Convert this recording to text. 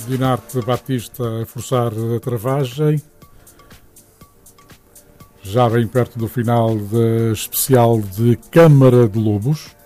Dinarte Batista a forçar a travagem, já bem perto do final da especial de Câmara de Lobos.